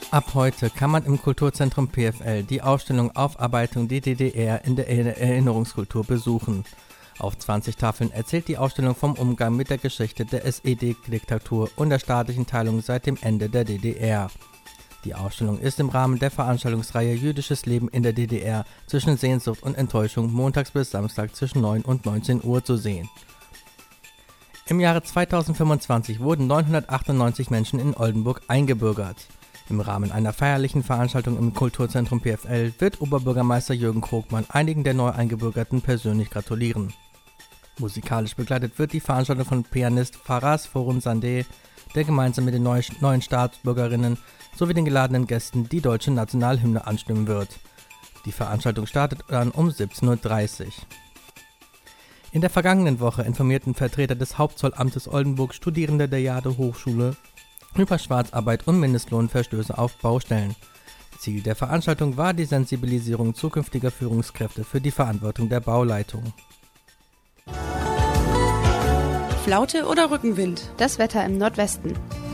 Ab heute kann man im Kulturzentrum PFL die Ausstellung Aufarbeitung die DDR in der Erinnerungskultur besuchen. Auf 20 Tafeln erzählt die Ausstellung vom Umgang mit der Geschichte der SED-Diktatur und der staatlichen Teilung seit dem Ende der DDR. Die Ausstellung ist im Rahmen der Veranstaltungsreihe Jüdisches Leben in der DDR zwischen Sehnsucht und Enttäuschung montags bis Samstag zwischen 9 und 19 Uhr zu sehen. Im Jahre 2025 wurden 998 Menschen in Oldenburg eingebürgert. Im Rahmen einer feierlichen Veranstaltung im Kulturzentrum PFL wird Oberbürgermeister Jürgen Krogmann einigen der Neueingebürgerten persönlich gratulieren. Musikalisch begleitet wird die Veranstaltung von Pianist Faraz Forun Sandeh, der gemeinsam mit den neuen Staatsbürgerinnen sowie den geladenen Gästen die deutsche Nationalhymne anstimmen wird. Die Veranstaltung startet dann um 17:30 Uhr. In der vergangenen Woche informierten Vertreter des Hauptzollamtes Oldenburg Studierende der Jade-Hochschule über Schwarzarbeit und Mindestlohnverstöße auf Baustellen. Ziel der Veranstaltung war die Sensibilisierung zukünftiger Führungskräfte für die Verantwortung der Bauleitung. Flaute oder Rückenwind? Das Wetter im Nordwesten.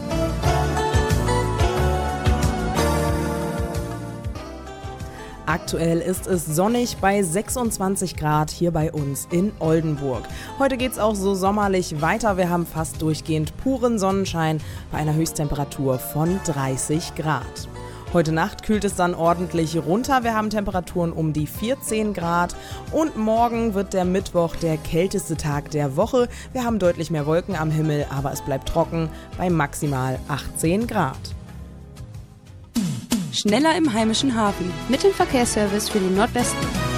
Aktuell ist es sonnig bei 26 Grad hier bei uns in Oldenburg. Heute geht's auch so sommerlich weiter. Wir haben fast durchgehend puren Sonnenschein bei einer Höchsttemperatur von 30 Grad. Heute Nacht kühlt es dann ordentlich runter. Wir haben Temperaturen um die 14 Grad und morgen wird der Mittwoch der kälteste Tag der Woche. Wir haben deutlich mehr Wolken am Himmel, aber es bleibt trocken bei maximal 18 Grad. Schneller im heimischen Hafen. Mit dem Verkehrsservice für den Nordwesten.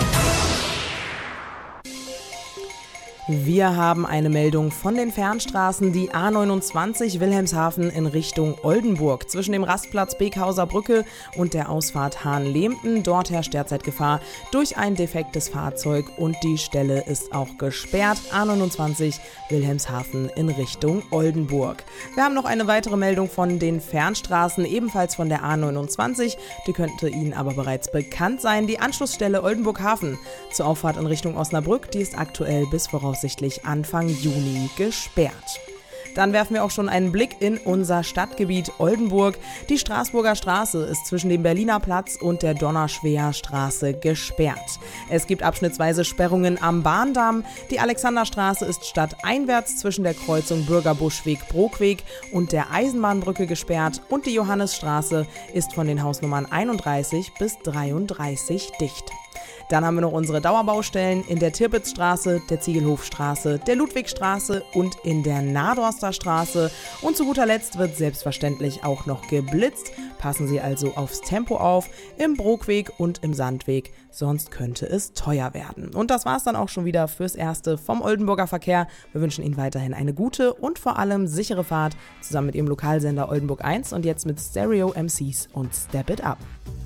Wir haben eine Meldung von den Fernstraßen, die A29 Wilhelmshaven in Richtung Oldenburg. Zwischen dem Rastplatz Bekhauser Brücke und der Ausfahrt Hahn-Lehmten. Dort herrscht derzeit Gefahr durch ein defektes Fahrzeug und die Stelle ist auch gesperrt. A29 Wilhelmshaven in Richtung Oldenburg. Wir haben noch eine weitere Meldung von den Fernstraßen, ebenfalls von der A29. Die könnte Ihnen aber bereits bekannt sein. Die Anschlussstelle Oldenburg-Hafen zur Auffahrt in Richtung Osnabrück, die ist aktuell bis voraussichtlich Anfang Juni gesperrt. Dann werfen wir auch schon einen Blick in unser Stadtgebiet Oldenburg. Die Straßburger Straße ist zwischen dem Berliner Platz und der Donnerschweer Straße gesperrt. Es gibt abschnittsweise Sperrungen am Bahndamm. Die Alexanderstraße ist stadteinwärts zwischen der Kreuzung Bürgerbuschweg-Brookweg und der Eisenbahnbrücke gesperrt und die Johannisstraße ist von den Hausnummern 31 bis 33 dicht. Dann haben wir noch unsere Dauerbaustellen in der Tirpitzstraße, der Ziegelhofstraße, der Ludwigstraße und in der Nadorster Straße. Und zu guter Letzt wird selbstverständlich auch noch geblitzt. Passen Sie also aufs Tempo auf, im Brookweg und im Sandweg, sonst könnte es teuer werden. Und das war's dann auch schon wieder fürs Erste vom Oldenburger Verkehr. Wir wünschen Ihnen weiterhin eine gute und vor allem sichere Fahrt zusammen mit Ihrem Lokalsender Oldenburg 1 und jetzt mit Stereo MCs und Step It Up.